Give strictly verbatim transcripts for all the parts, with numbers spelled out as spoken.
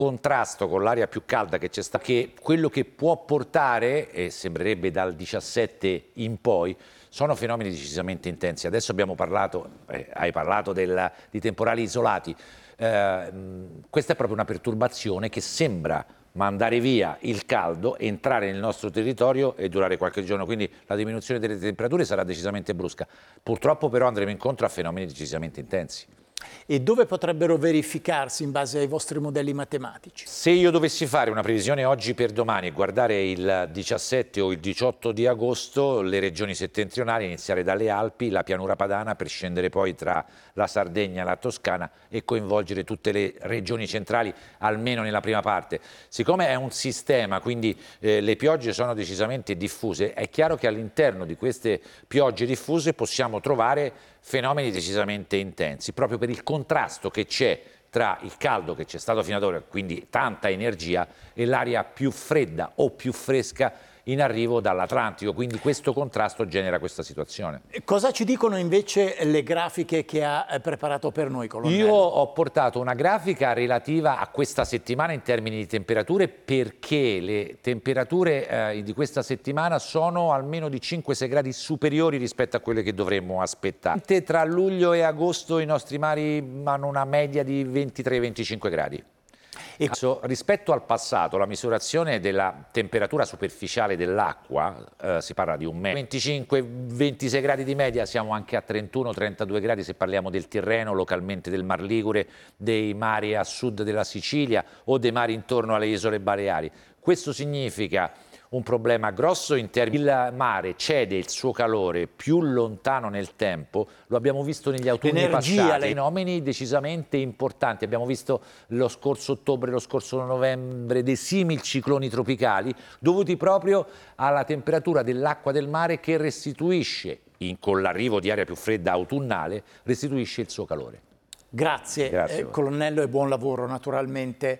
contrasto con l'aria più calda che c'è stata, che quello che può portare, e sembrerebbe dal diciassette in poi, sono fenomeni decisamente intensi. Adesso abbiamo parlato, eh, hai parlato del, di temporali isolati, eh, questa è proprio una perturbazione che sembra mandare via il caldo, entrare nel nostro territorio e durare qualche giorno, quindi la diminuzione delle temperature sarà decisamente brusca. Purtroppo però andremo incontro a fenomeni decisamente intensi. E dove potrebbero verificarsi in base ai vostri modelli matematici? Se io dovessi fare una previsione oggi per domani e guardare il diciassette o il diciotto di agosto, le regioni settentrionali, iniziare dalle Alpi, la pianura padana, per scendere poi tra la Sardegna e la Toscana e coinvolgere tutte le regioni centrali, almeno nella prima parte. Siccome è un sistema, quindi eh, le piogge sono decisamente diffuse, è chiaro che all'interno di queste piogge diffuse possiamo trovare fenomeni decisamente intensi, proprio per il contrasto che c'è tra il caldo che c'è stato fino ad ora, quindi tanta energia, e l'aria più fredda o più fresca in arrivo dall'Atlantico, quindi questo contrasto genera questa situazione. Cosa ci dicono invece le grafiche che ha preparato per noi, colonnello? Io ho portato una grafica relativa a questa settimana in termini di temperature, perché le temperature eh, di questa settimana sono almeno di cinque sei gradi superiori rispetto a quelle che dovremmo aspettare. Tra luglio e agosto i nostri mari hanno una media di ventitré venticinque gradi. E rispetto al passato, la misurazione della temperatura superficiale dell'acqua, eh, si parla di un metro, venticinque ventisei gradi di media, siamo anche a trentuno trentadue gradi se parliamo del Tirreno, localmente del Mar Ligure, dei mari a sud della Sicilia o dei mari intorno alle isole Baleari. Questo significa un problema grosso in termini, il mare cede il suo calore più lontano nel tempo, lo abbiamo visto negli autunni passati, fenomeni decisamente importanti. Abbiamo visto lo scorso ottobre, lo scorso novembre dei simili cicloni tropicali dovuti proprio alla temperatura dell'acqua del mare che restituisce, in, con l'arrivo di aria più fredda autunnale, restituisce il suo calore. Grazie, Grazie eh, colonnello, e buon lavoro naturalmente.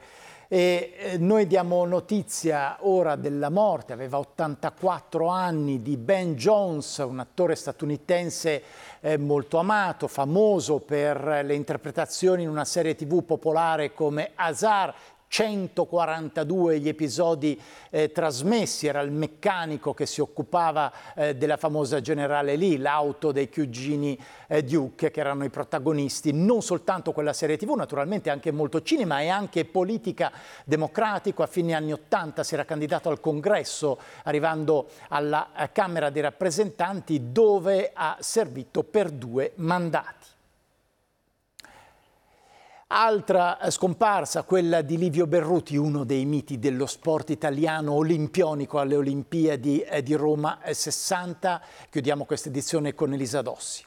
E eh, noi diamo notizia ora della morte, aveva ottantaquattro anni, di Ben Jones, un attore statunitense eh, molto amato, famoso per le interpretazioni in una serie tivù popolare come Azar. centoquarantadue gli episodi eh, trasmessi, era il meccanico che si occupava eh, della famosa Generale Lee, l'auto dei cugini eh, Duke, che erano i protagonisti. Non soltanto quella serie tivù, naturalmente anche molto cinema e anche politica democratico. A fine anni ottanta si era candidato al Congresso, arrivando alla Camera dei Rappresentanti, dove ha servito per due mandati. Altra scomparsa, quella di Livio Berruti, uno dei miti dello sport italiano, olimpionico alle Olimpiadi di Roma sessanta. Chiudiamo questa edizione con Elisa Dossi.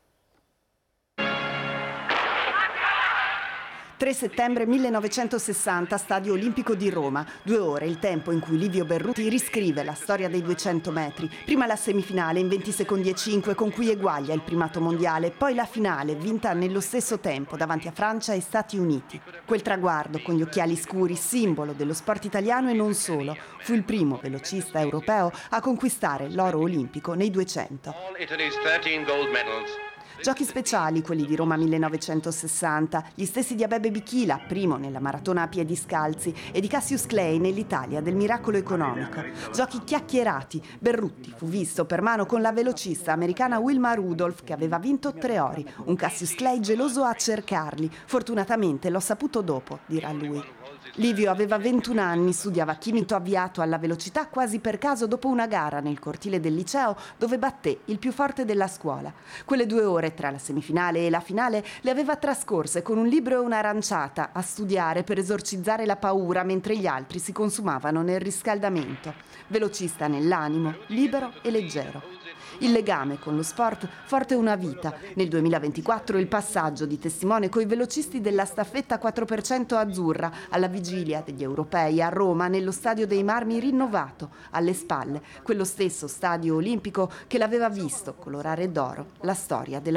tre settembre millenovecentosessanta, Stadio Olimpico di Roma. Due ore, il tempo in cui Livio Berruti riscrive la storia dei duecento metri. Prima la semifinale in venti secondi e cinque con cui eguaglia il primato mondiale, poi la finale vinta nello stesso tempo davanti a Francia e Stati Uniti. Quel traguardo con gli occhiali scuri, simbolo dello sport italiano e non solo, fu il primo velocista europeo a conquistare l'oro olimpico nei duecento. Giochi speciali, quelli di Roma millenovecentosessanta, gli stessi di Abebe Bikila, primo nella maratona a piedi scalzi, e di Cassius Clay nell'Italia del miracolo economico. Giochi chiacchierati. Berruti fu visto per mano con la velocista americana Wilma Rudolph, che aveva vinto tre ori. Un Cassius Clay geloso a cercarli. Fortunatamente l'ho saputo dopo, dirà lui. Livio aveva ventuno anni, studiava chimico, avviato alla velocità quasi per caso dopo una gara nel cortile del liceo dove batté il più forte della scuola. Quelle due ore tra la semifinale e la finale le aveva trascorse con un libro e un'aranciata a studiare per esorcizzare la paura mentre gli altri si consumavano nel riscaldamento. Velocista nell'animo, libero e leggero. Il legame con lo sport forte una vita. Nel duemilaventiquattro il passaggio di testimone coi velocisti della staffetta quattro per cento azzurra alla vigilia degli europei a Roma nello Stadio dei Marmi rinnovato, alle spalle quello stesso stadio olimpico che l'aveva visto colorare d'oro la storia della